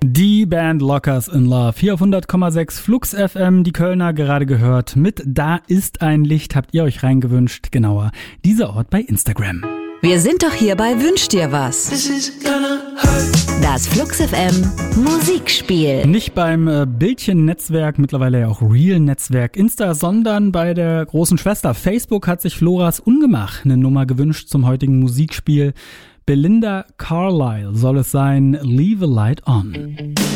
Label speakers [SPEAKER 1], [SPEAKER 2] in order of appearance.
[SPEAKER 1] Die Band Lockers in Love, hier auf 100,6 Flux FM, die Kölner gerade gehört. Mit Da ist ein Licht habt ihr euch reingewünscht, genauer dieser Ort bei Instagram.
[SPEAKER 2] Wir sind doch hier bei Wünsch dir was. Das Flux FM Musikspiel.
[SPEAKER 1] Nicht beim Bildchen-Netzwerk, mittlerweile ja auch Real-Netzwerk Insta, sondern bei der großen Schwester Facebook hat sich Floras Ungemach eine Nummer gewünscht zum heutigen Musikspiel. Belinda Carlisle soll es sein, Leave a Light On.